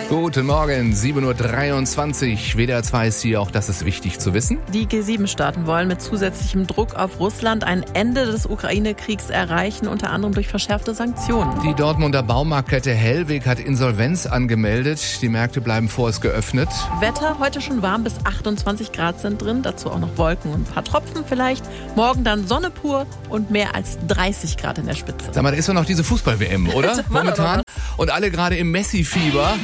Guten Morgen, 7.23 Uhr. WDR 2 ist hier, auch das ist wichtig zu wissen. Die G7-Staaten wollen mit zusätzlichem Druck auf Russland ein Ende des Ukraine-Kriegs erreichen, unter anderem durch verschärfte Sanktionen. Die Dortmunder Baumarktkette Hellweg hat Insolvenz angemeldet. Die Märkte bleiben vorerst geöffnet. Wetter, heute schon warm, bis 28 Grad sind drin, dazu auch noch Wolken und ein paar Tropfen vielleicht. Morgen dann Sonne pur und mehr als 30 Grad in der Spitze. Sag mal, da ist doch noch diese Fußball-WM, oder? Momentan. Und alle gerade im Messi-Fieber.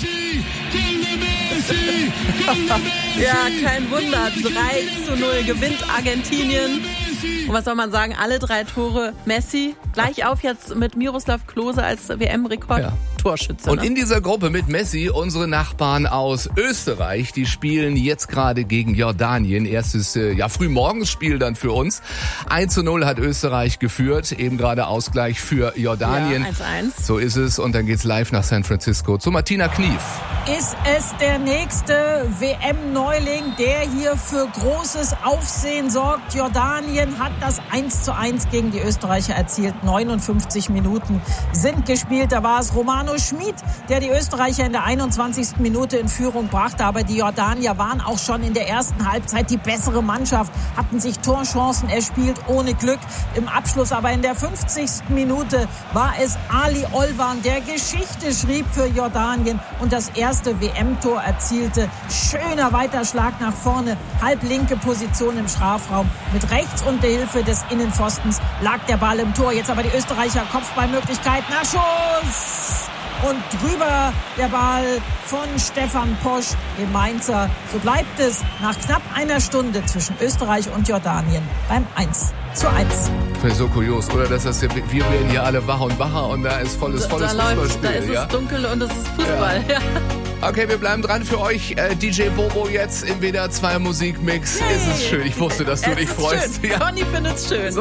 Ja, kein Wunder. 3:0 gewinnt Argentinien. Und was soll man sagen? Alle 3 Tore Messi. Gleich auf jetzt mit Miroslav Klose als WM-Rekord-Torschütze. Und in dieser Gruppe mit Messi unsere Nachbarn aus Österreich. Die spielen jetzt gerade gegen Jordanien. Erstes Frühmorgensspiel dann für uns. 1:0 hat Österreich geführt. Eben gerade Ausgleich für Jordanien. Ja, 1:1. So ist es. Und dann geht's live nach San Francisco zu Martina Knief. Ist es der nächste WM-Neuling, der hier für großes Aufsehen sorgt? Jordanien hat das 1:1 gegen die Österreicher erzielt. 59 Minuten sind gespielt. Da war es Romano Schmid, der die Österreicher in der 21. Minute in Führung brachte. Aber die Jordanier waren auch schon in der ersten Halbzeit die bessere Mannschaft, hatten sich Torchancen erspielt, ohne Glück. Im Abschluss aber in der 50. Minute war es Ali Olvan, der Geschichte schrieb für Jordanien und das erste WM-Tor erzielte. Schöner Weiterschlag nach vorne, halblinke Position im Strafraum. Mit rechts und der Hilfe des Innenpfostens lag der Ball im Tor. Jetzt aber die Österreicher Kopfballmöglichkeit nach Schuss. Und drüber der Ball von Stefan Posch, dem Mainzer. So bleibt es nach knapp einer Stunde zwischen Österreich und Jordanien beim 1:1. Ich finde so kurios, oder? Dass das wir werden hier alle wacher und wacher und da ist volles Fußballspiel. Da ist es dunkel und es ist Fußball. Ja. Okay, wir bleiben dran für euch. DJ Bobo jetzt im WDR 2 Musikmix. Es ist schön. Ich wusste, dass du dich freust. Schön. Ja. Conny findet's schön.